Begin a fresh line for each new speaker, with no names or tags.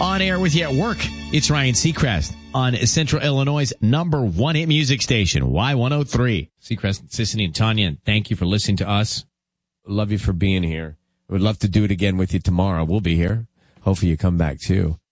On air with you at work, it's Ryan Seacrest on Central Illinois' #1 hit music station, Y103. Seacrest, Sissany, and Tanya, thank you for listening to us.
Love you for being here. Would love to do it again with you tomorrow. We'll be here. Hopefully you come back too.